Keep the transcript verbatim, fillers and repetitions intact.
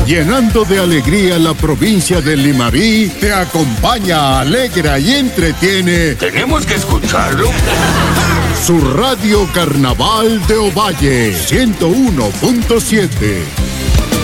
Llenando de alegría la provincia de Limarí, te acompaña, alegra y entretiene. ¿Tenemos que escucharlo? Su Radio Carnaval de Ovalle, ciento uno punto siete.